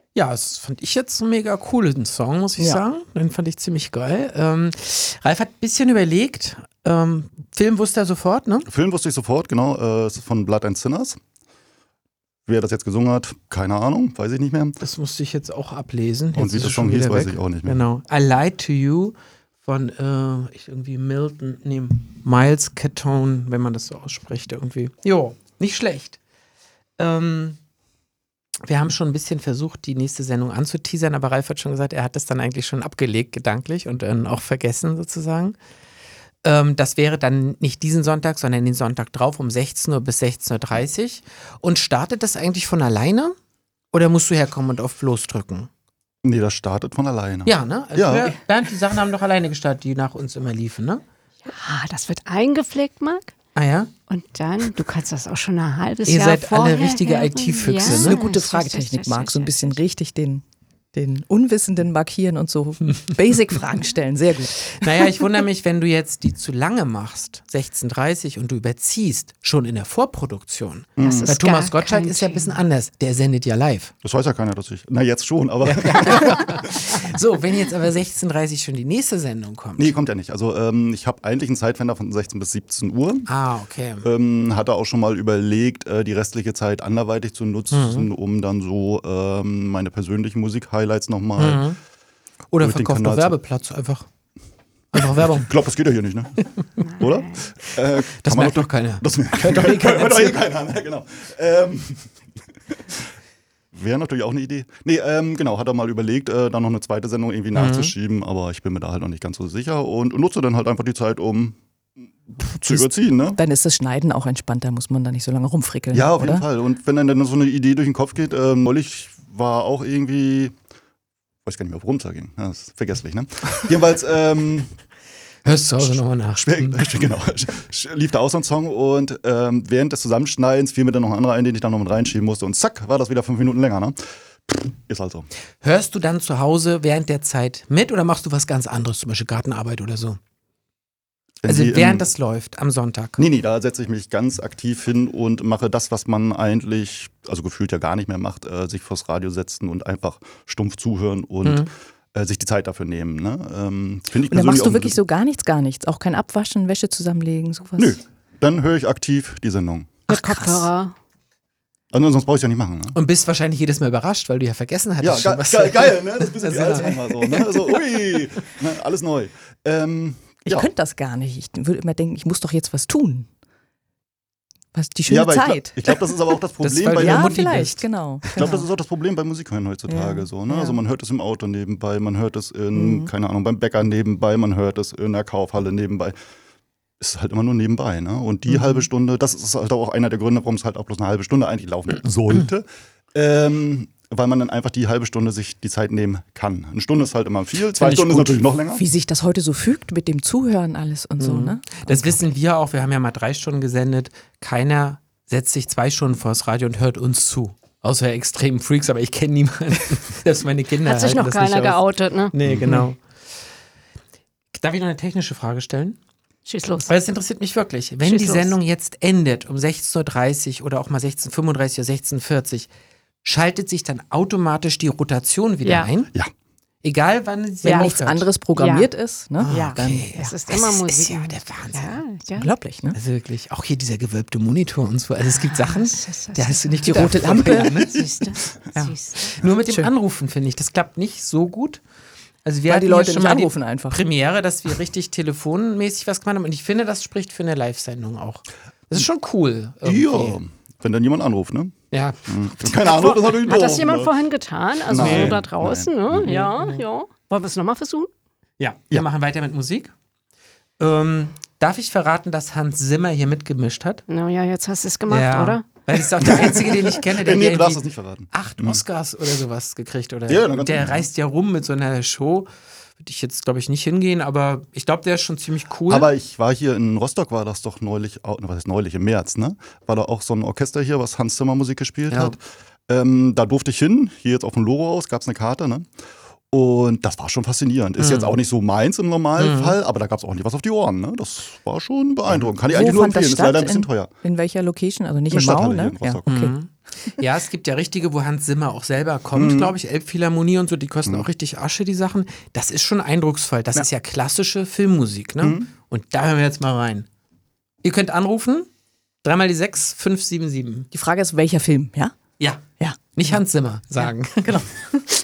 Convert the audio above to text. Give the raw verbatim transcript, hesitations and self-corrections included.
Ja, das fand ich jetzt einen mega coolen Song, muss ich ja. sagen. Den fand ich ziemlich geil. Ähm, Ralf hat ein bisschen überlegt. Ähm, Film wusste er sofort, ne? Film wusste ich sofort, genau. Äh, es ist von Blood and Sinners. Wer das jetzt gesungen hat, keine Ahnung, weiß ich nicht mehr. Das musste ich jetzt auch ablesen. Jetzt Und wie der Song hieß, weiß ich auch nicht mehr. Genau. I Lied to You von äh, ich irgendwie Milton, nee, Miles Catone, wenn man das so ausspricht irgendwie. Jo, nicht schlecht. Ähm, wir haben schon ein bisschen versucht, die nächste Sendung anzuteasern, aber Ralf hat schon gesagt, er hat das dann eigentlich schon abgelegt, gedanklich und dann auch vergessen sozusagen. Ähm, das wäre dann nicht diesen Sonntag, sondern den Sonntag drauf um sechzehn Uhr bis sechzehn Uhr dreißig. Und startet das eigentlich von alleine? Oder musst du herkommen und auf Los drücken? Nee, das startet von alleine. Ja, ne? Also ja. wir, Bernd, die Sachen haben doch alleine gestartet, die nach uns immer liefen, ne? Ja, das wird eingepflegt, Marc. Ah ja? Und dann, du kannst das auch schon ein halbes Ihr Jahr seid vorher alle richtige hören. I T-Füchse, Ja, ne? Das ist eine gute Fragetechnik, Marc. So ein bisschen richtig den, den Unwissenden markieren und so Basic-Fragen stellen. Sehr gut. Naja, ich wundere mich, wenn du jetzt die zu lange machst, sechzehn Uhr dreißig, und du überziehst, schon in der Vorproduktion. Das Bei ist Thomas gar Gottschalk kein ist ja ein bisschen anders. Der sendet ja live. Das weiß ja keiner, dass ich. Na, jetzt schon, aber. So, wenn jetzt aber sechzehn Uhr dreißig schon die nächste Sendung kommt. Nee, kommt ja nicht. Also, ähm, ich habe eigentlich einen Zeitfenster von sechzehn bis siebzehn Uhr. Ah, okay. Ähm, hatte auch schon mal überlegt, äh, die restliche Zeit anderweitig zu nutzen, mhm. um dann so ähm, meine persönlichen Musik-Highlights nochmal. Mhm. Oder verkauft doch Werbeplatz einfach. Einfach Werbung. Ich glaube, das geht ja hier nicht, ne? Oder? Äh, das merkt doch keiner. Das hört doch eh keiner. Hört doch eh keiner, ne? Genau. Ähm, Wäre natürlich auch eine Idee. Nee, ähm, genau, hat er mal überlegt, äh, da noch eine zweite Sendung irgendwie nachzuschieben, mhm. aber ich bin mir da halt noch nicht ganz so sicher und nutze dann halt einfach die Zeit, um zu ist, überziehen, ne? Dann ist das Schneiden auch entspannter, muss man da nicht so lange rumfrickeln. Ja, auf oder? jeden Fall. Und wenn dann so eine Idee durch den Kopf geht, äh, neulich war auch irgendwie, weiß gar nicht mehr, worum es da ging. Ja, das ist vergesslich, ne? Jedenfalls, ähm, hörst zu Hause nochmal nach. Genau, lief da auch so ein Song und ähm, während des Zusammenschneidens fiel mir dann noch ein anderer ein, den ich dann noch mit reinschieben musste und zack, war das wieder fünf Minuten länger, ne? Ist halt so. Hörst du dann zu Hause während der Zeit mit oder machst du was ganz anderes, zum Beispiel Gartenarbeit oder so? Wenn also die, während ähm, das läuft, am Sonntag? Nee, nee, da setze ich mich ganz aktiv hin und mache das, was man eigentlich, also gefühlt ja gar nicht mehr macht, äh, sich vors Radio setzen und einfach stumpf zuhören und mhm. äh, sich die Zeit dafür nehmen. Ne? Ähm, find ich und dann machst du auch wirklich so gar nichts, gar nichts? Auch kein Abwaschen, Wäsche zusammenlegen, sowas? Nö, dann höre ich aktiv die Sendung. Mit Kopfhörer. Also sonst brauche ich es ja nicht machen. Ne? Und bist wahrscheinlich jedes Mal überrascht, weil du ja vergessen hattest. Ja, schon, was geil, geil, ne? Das ist ein bisschen das wie Alzheimer so, ne? Also, ui, ne? Alles neu. Ähm, ich ja. könnte das gar nicht. Ich würde immer denken, ich muss doch jetzt was tun. Was, die schöne ja, aber Zeit. Ich glaube, glaub, das ist aber auch das Problem das bei Ja, Mutti vielleicht, bist. genau. Ich glaube, das ist auch das Problem beim Musikhören heutzutage. Ja. So, ne? Ja. Also man hört es im Auto nebenbei, man hört es in, mhm. keine Ahnung, beim Bäcker nebenbei, man hört es in der Kaufhalle nebenbei. Es ist halt immer nur nebenbei. Ne? Und die mhm. halbe Stunde, das ist halt auch einer der Gründe, warum es halt auch bloß eine halbe Stunde eigentlich laufen sollte. ähm, weil man dann einfach die halbe Stunde sich die Zeit nehmen kann. Eine Stunde ist halt immer viel, zwei Stunden ist natürlich noch länger. Wie sich das heute so fügt mit dem Zuhören alles und mhm. so, ne? Das wissen wir auch, wir haben ja mal drei Stunden gesendet. Keiner setzt sich zwei Stunden vors Radio und hört uns zu. Außer extremen Freaks, aber ich kenne niemanden. Selbst meine Kinder Hat sich noch das keiner nicht geoutet, ne? Nee, genau. Darf ich noch eine technische Frage stellen? Schieß los. Weil es interessiert mich wirklich. Wenn Schieß die los. Sendung jetzt endet um sechzehn Uhr dreißig oder auch mal sechzehn Uhr fünfunddreißig oder sechzehn Uhr vierzig, schaltet sich dann automatisch die Rotation wieder Ja. ein? Ja. Egal wann sie Wenn Ja. nichts anderes programmiert ist, ne? Ja, Dann es ist das immer ist, Musik. ist ja der Wahnsinn. Ja, ja. unglaublich, ne? Also wirklich, auch hier dieser gewölbte Monitor und so. Also es gibt Sachen, das ist- das da ist- hast du nicht Die gedacht rote vor Lampe. Jahren, ne? Siehst du? Ja. Siehst Nur mit dem Schön. Anrufen, finde ich. Das klappt nicht so gut. Also wir Weil hatten die hier Leute schon nicht mal die anrufen einfach. Premiere, dass wir richtig telefonmäßig was gemacht haben. Und ich finde, das spricht für eine Live-Sendung auch. Das ist schon cool. irgendwie. Ja, wenn dann jemand anruft, ne? Ja. Hm. Keine Ahnung, das ist natürlich Hat doof, das jemand ne? vorhin getan? Also Nein, so da draußen, nein. ne? Ja, ja. Wollen wir es nochmal versuchen? Ja, wir Ja. machen weiter mit Musik. Ähm, darf ich verraten, dass Hans Zimmer hier mitgemischt hat? Naja, jetzt hast du es gemacht, ja. oder? Weil das ist auch der Einzige, den ich kenne, der Nee, hier du darfst das irgendwie nicht verraten. acht Oscars oder sowas gekriegt. Oder Ja, dann ganz der genau. reist ja rum mit so einer Show. Würde ich jetzt, glaube ich, nicht hingehen, aber ich glaube, der ist schon ziemlich cool. Aber ich war hier in Rostock, war das doch neulich, auch- was heißt neulich, im März, ne? War da auch so ein Orchester hier, was Hans Zimmer Musik gespielt Ja. hat. Ähm, da durfte ich hin, hier jetzt auf dem Logo aus, gab es eine Karte, ne? Und das war schon faszinierend. Ist Mhm. jetzt auch nicht so meins im Normalfall, aber da gab es auch nicht was auf die Ohren, ne? Das war schon beeindruckend. Kann ich eigentlich Wo nur fand das empfehlen, ist leider ein statt? bisschen In, teuer. in welcher Location? Also nicht Eine im Mau, Stadthalle ne? hier in Ja, Rostock. okay. Mhm. Ja, es gibt ja richtige, wo Hans Zimmer auch selber kommt, Mhm. glaube ich. Elbphilharmonie und so, die kosten Mhm. auch richtig Asche, die Sachen. Das ist schon eindrucksvoll. Das Ja. ist ja klassische Filmmusik, ne? Mhm. Und da hören wir jetzt mal rein. Ihr könnt anrufen. Dreimal die sechs, fünf sieben sieben. Die Frage ist, welcher Film, ja? Ja. Ja. Nicht Hans Zimmer sagen. Genau.